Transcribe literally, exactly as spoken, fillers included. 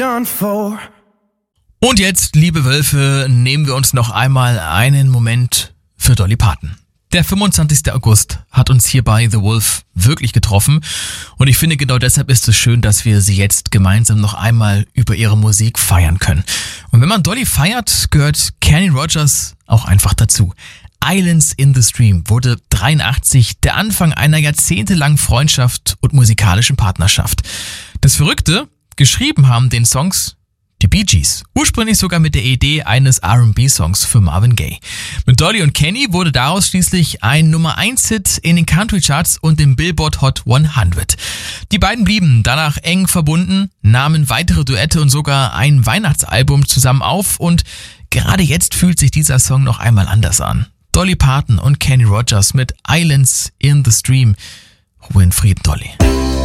Und jetzt, liebe Wölfe, nehmen wir uns noch einmal einen Moment für Dolly Parton. Der fünfundzwanzigster August hat uns hier bei The Wolf wirklich getroffen und ich finde, genau deshalb ist es schön, dass wir sie jetzt gemeinsam noch einmal über ihre Musik feiern können. Und wenn man Dolly feiert, gehört Kenny Rogers auch einfach dazu. Islands in the Stream wurde dreiundachtzig der Anfang einer jahrzehntelangen Freundschaft und musikalischen Partnerschaft. Das Verrückte, geschrieben haben den Songs die Bee Gees, ursprünglich sogar mit der Idee eines R and B-Songs für Marvin Gaye. Mit Dolly und Kenny wurde daraus schließlich ein Nummer eins Hit in den Country-Charts und dem Billboard Hot hundert. Die beiden blieben danach eng verbunden, nahmen weitere Duette und sogar ein Weihnachtsalbum zusammen auf und gerade jetzt fühlt sich dieser Song noch einmal anders an. Dolly Parton und Kenny Rogers mit Islands in the Stream. Ruhe in Frieden, Dolly.